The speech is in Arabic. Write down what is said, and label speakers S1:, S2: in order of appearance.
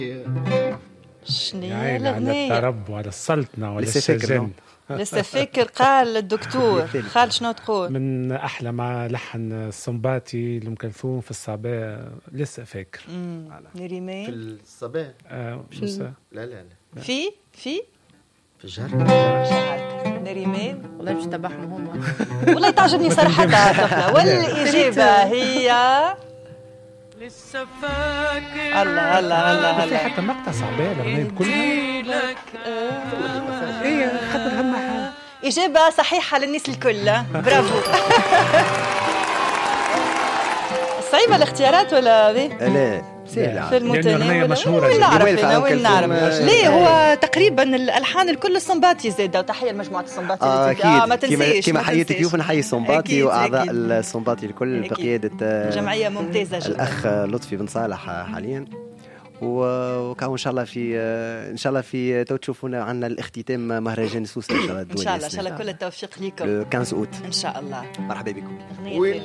S1: شنو
S2: يا
S1: هي
S2: عيني على
S1: الأغنية؟
S2: الترب وعلى السلطنة وعلى
S3: لسه فاكر،
S2: الشجن.
S1: لسه فاكر؟ قال الدكتور خالد شنو تقول؟
S2: من أحلى ما لحن الصنباطي لأم كلثوم في الصباح، لسه فاكر.
S4: في
S1: نريمان
S4: الصباح. لا في الجهر.
S1: شهر نريمان
S5: والله مش تبعهم هم.
S1: والله تعجبني صراحة الطفلة. والإجابة هي
S6: لسه فاكر.
S1: الله الله الله
S2: في
S1: الله.
S2: حتى مقطع صعبان الأغنية كلها. إيه خاطر همها.
S1: إجابة صحيحة للناس الكل، برافو. صعيبة الاختيارات ولا ذي؟
S3: لا سهلة.
S1: في المتناول
S2: أغنية مشهورة
S1: وين
S2: جدا.
S1: نعرف
S3: وين
S1: أنا وين
S3: كلثوم،
S1: نعرف. ليه هو تقريبا الألحان الكل الصنباطي زادة، وتحية لمجموعة الصنباطي.
S3: أكيد.
S1: ما تنسيش
S3: كما حييت
S1: تنسيش.
S3: كيوف نحيي الصنباطي
S1: أكيد،
S3: وأعضاء
S1: أكيد.
S3: الصنباطي الكل
S1: أكيد.
S3: بقيادة
S1: جمعية ممتازة جدا.
S3: الأخ لطفي بن صالح حاليا. وكان ان شاء الله في تو تشوفونا عندنا الاختتام مهرجان سوسه ان شاء الله
S1: ان شاء الله كل التوفيق لكم
S3: 15 اوت
S1: ان شاء الله.
S3: مرحبا بكم.
S1: أغنية